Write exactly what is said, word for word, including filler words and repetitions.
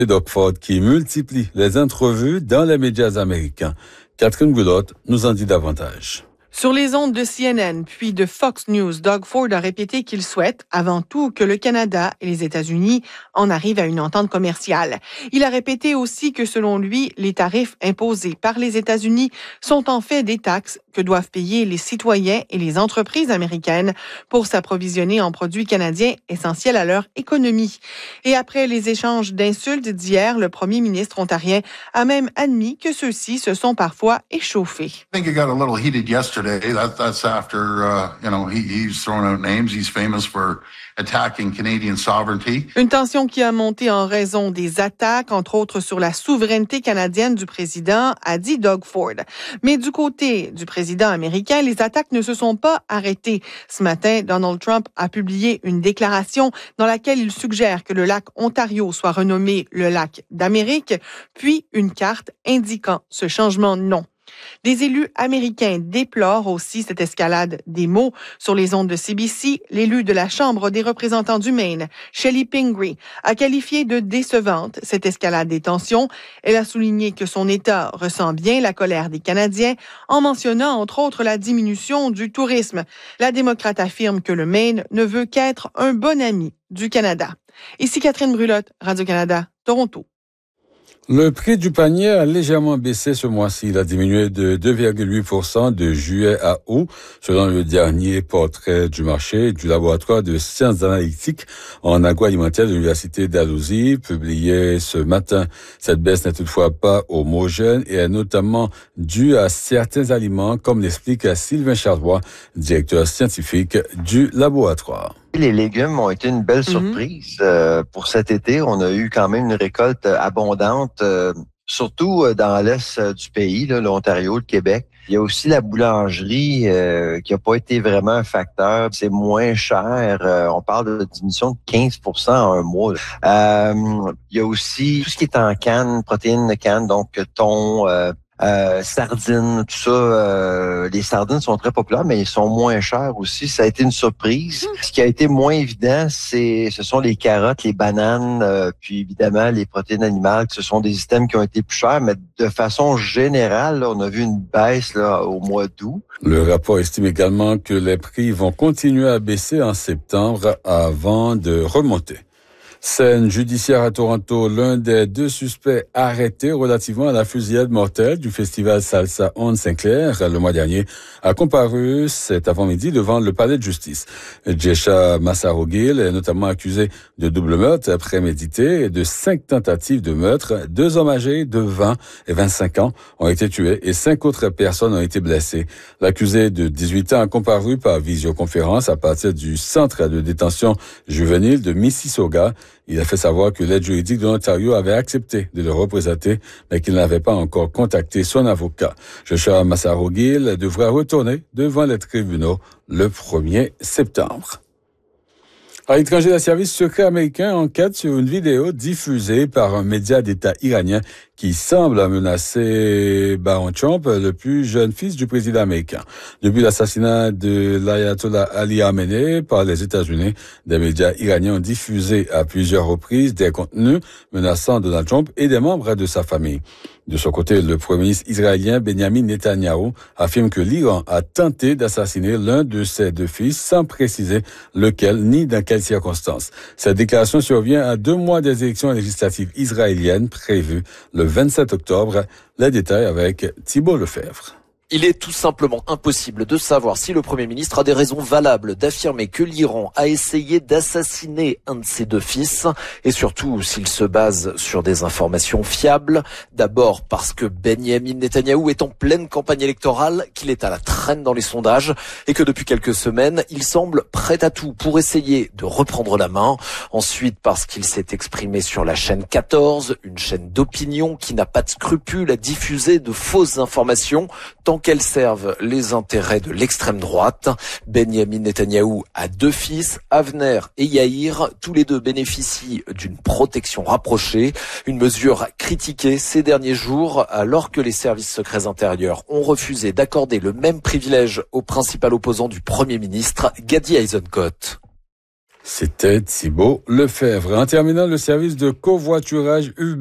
Doug Ford qui multiplie les entrevues dans les médias américains. Catherine Goulotte nous en dit davantage. Sur les ondes de C N N puis de Fox News, Doug Ford a répété qu'il souhaite, avant tout, que le Canada et les États-Unis en arrivent à une entente commerciale. Il a répété aussi que, selon lui, les tarifs imposés par les États-Unis sont en fait des taxes que doivent payer les citoyens et les entreprises américaines pour s'approvisionner en produits canadiens essentiels à leur économie. Et après les échanges d'insultes d'hier, le premier ministre ontarien a même admis que ceux-ci se sont parfois échauffés. I think it got a little heated yesterday. That, that's after, uh, you know, he, he's thrown out names. He's famous for attacking Canadian sovereignty. Une tension qui a monté en raison des attaques, entre autres sur la souveraineté canadienne du président, a dit Doug Ford. Mais du côté du président américain, les attaques ne se sont pas arrêtées. Ce matin, Donald Trump a publié une déclaration dans laquelle il suggère que le lac Ontario soit renommé le lac d'Amérique, puis une carte indiquant ce changement de nom. Des élus américains déplorent aussi cette escalade des mots. Sur les ondes de C B C, l'élu de la Chambre des représentants du Maine, Shelley Pingree, a qualifié de décevante cette escalade des tensions. Elle a souligné que son État ressent bien la colère des Canadiens en mentionnant entre autres la diminution du tourisme. La démocrate affirme que le Maine ne veut qu'être un bon ami du Canada. Ici Catherine Brulotte, Radio-Canada, Toronto. Le prix du panier a légèrement baissé ce mois-ci. Il a diminué de deux virgule huit pour cent de juillet à août, selon le dernier portrait du marché du laboratoire de sciences analytiques en agroalimentaire de l'Université d'Alousie, publié ce matin. Cette baisse n'est toutefois pas homogène et est notamment due à certains aliments, comme l'explique Sylvain Chardois, directeur scientifique du laboratoire. Les légumes ont été une belle surprise mm-hmm. euh, pour cet été. On a eu quand même une récolte abondante, euh, surtout dans l'est du pays, là, l'Ontario, le Québec. Il y a aussi la boulangerie euh, qui n'a pas été vraiment un facteur. C'est moins cher. Euh, on parle de diminution de quinze pour cent en un mois. Euh, il y a aussi tout ce qui est en canne, protéines de canne, donc thon, euh, Euh, sardines, tout ça. Euh, les sardines sont très populaires, mais ils sont moins chers aussi. Ça a été une surprise. Ce qui a été moins évident, c'est, ce sont les carottes, les bananes, euh, puis évidemment les protéines animales. Ce sont des items qui ont été plus chers, mais de façon générale, là, on a vu une baisse là au mois d'août. Le rapport estime également que les prix vont continuer à baisser en septembre avant de remonter. Scène judiciaire à Toronto, l'un des deux suspects arrêtés relativement à la fusillade mortelle du festival Salsa on Saint-Clair le mois dernier a comparu cet avant-midi devant le palais de justice. Jesha Massarogill est notamment accusé de double meurtre prémédité et de cinq tentatives de meurtre. Deux hommes âgés de vingt et vingt-cinq ans ont été tués et cinq autres personnes ont été blessées. L'accusé de dix-huit ans a comparu par visioconférence à partir du centre de détention juvénile de Mississauga. Il a fait savoir que l'aide juridique de l'Ontario avait accepté de le représenter, mais qu'il n'avait pas encore contacté son avocat. Joshua Massarogill devra retourner devant les tribunaux le premier septembre. À l'étranger, le service secret américain enquête sur une vidéo diffusée par un média d'État iranien qui semble menacer Baron Trump, le plus jeune fils du président américain. Depuis l'assassinat de l'ayatollah Ali Khamenei par les États-Unis, des médias iraniens ont diffusé à plusieurs reprises des contenus menaçant Donald Trump et des membres de sa famille. De son côté, le premier ministre israélien Benjamin Netanyahou affirme que l'Iran a tenté d'assassiner l'un de ses deux fils sans préciser lequel ni dans quelles circonstances. Cette déclaration survient à deux mois des élections législatives israéliennes prévues le vingt-sept octobre. Les détails avec Thibault Lefebvre. Il est tout simplement impossible de savoir si le Premier ministre a des raisons valables d'affirmer que l'Iran a essayé d'assassiner un de ses deux fils, et surtout s'il se base sur des informations fiables. D'abord parce que Benjamin Netanyahou est en pleine campagne électorale, qu'il est à la traîne dans les sondages, et que depuis quelques semaines, il semble prêt à tout pour essayer de reprendre la main. Ensuite parce qu'il s'est exprimé sur la chaîne quatorze, une chaîne d'opinion qui n'a pas de scrupule à diffuser de fausses informations, tant qu'elles servent les intérêts de l'extrême droite. Benjamin Netanyahou a deux fils, Avner et Yair. Tous les deux bénéficient d'une protection rapprochée, une mesure critiquée ces derniers jours alors que les services secrets intérieurs ont refusé d'accorder le même privilège au principal opposant du Premier ministre, Gadi Eisenkot. C'était Thibault Lefebvre. En terminant, le service de covoiturage Uber